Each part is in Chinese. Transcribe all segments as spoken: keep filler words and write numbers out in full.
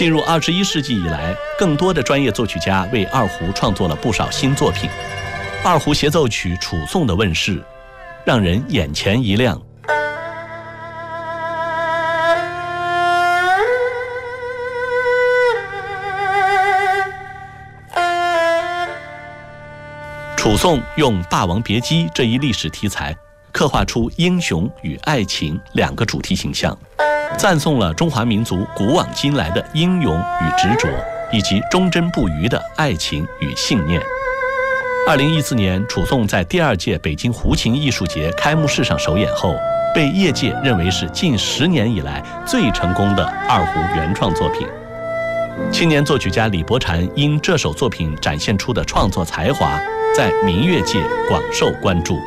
进入二十一世纪以来，更多的专业作曲家为二胡创作了不少新作品。二胡协奏曲《楚颂》的问世，让人眼前一亮。楚颂用《霸王别姬》这一历史题材，刻画出英雄与爱情两个主题形象，赞颂了中华民族古往今来的英勇与执着，以及忠贞不渝的爱情与信念。二零一四年，楚颂在第二届北京胡琴艺术节开幕式上首演后，被业界认为是近十年以来最成功的二胡原创作品。青年作曲家李伯禅因这首作品展现出的创作才华，在民乐界广受关注。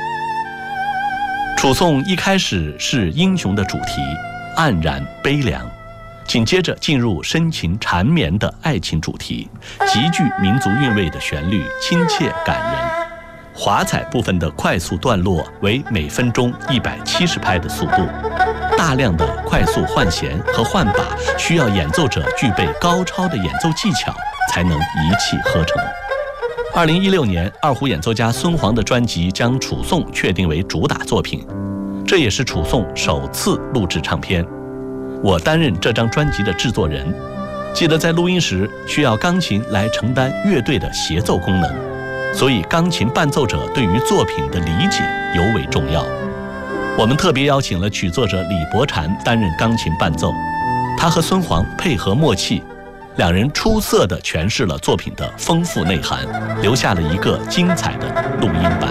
楚颂一开始是英雄的主题，黯然悲凉，紧接着进入深情缠绵的爱情主题，极具民族韵味的旋律亲切感人。华彩部分的快速段落为每分钟一百七十拍的速度，大量的快速换弦和换把需要演奏者具备高超的演奏技巧才能一气呵成。二零一六年，二胡演奏家孙煌的专辑将楚颂确定为主打作品，这也是楚颂首次录制唱片。我担任这张专辑的制作人，记得在录音时需要钢琴来承担乐队的协奏功能，所以钢琴伴奏者对于作品的理解尤为重要。我们特别邀请了曲作者李伯禅担任钢琴伴奏，他和孙煌配合默契，两人出色地诠释了作品的丰富内涵，留下了一个精彩的录音版。